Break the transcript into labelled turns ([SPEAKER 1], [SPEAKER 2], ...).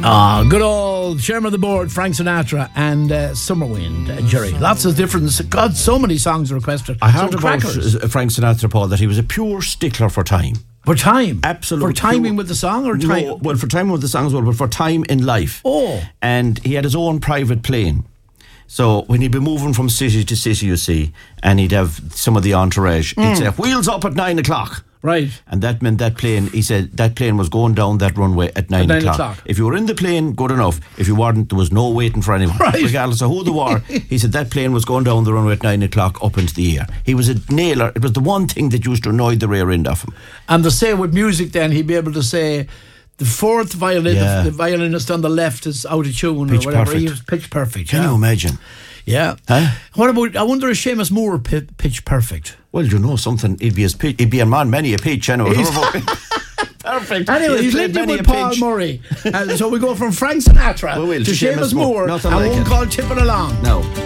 [SPEAKER 1] Good old chairman of the board, Frank Sinatra, and Summer Wind, Jerry. Lots of different, God, so many songs requested.
[SPEAKER 2] I heard about Frank Sinatra, Paul, that he was a pure stickler for time.
[SPEAKER 1] For time?
[SPEAKER 2] Absolutely.
[SPEAKER 1] For timing with the song or time?
[SPEAKER 2] No, well, for timing with the song as well, but for time in life.
[SPEAKER 1] Oh.
[SPEAKER 2] And he had his own private plane. So when he'd be moving from city to city, you see, and he'd have some of the entourage, he'd say, wheels up at 9 o'clock.
[SPEAKER 1] Right.
[SPEAKER 2] And that meant that plane, he said, that plane was going down that runway at 9 o'clock. If you were in the plane, good enough. If you weren't, there was no waiting for anyone.
[SPEAKER 1] Right.
[SPEAKER 2] Regardless of who they were, he said that plane was going down the runway at 9 o'clock up into the air. He was a nailer. It was the one thing that used to annoy the rear end of him.
[SPEAKER 1] And the say with music then, he'd be able to say, the fourth violin, the violinist on the left is out of tune
[SPEAKER 2] Pitch
[SPEAKER 1] or whatever.
[SPEAKER 2] perfect.
[SPEAKER 1] He was pitch perfect.
[SPEAKER 2] Can you imagine?
[SPEAKER 1] Yeah.
[SPEAKER 2] Huh?
[SPEAKER 1] What about, I wonder if Seamus Moore pitch perfect?
[SPEAKER 2] Well, you know something, he'd be a man many a pitch, you know. Perfect.
[SPEAKER 1] Anyway, he's lived in with Paul Murray. So we go from Frank Sinatra to Seamus Moore, and
[SPEAKER 2] Nothing like
[SPEAKER 1] won't
[SPEAKER 2] it.
[SPEAKER 1] call tipping along.
[SPEAKER 2] No.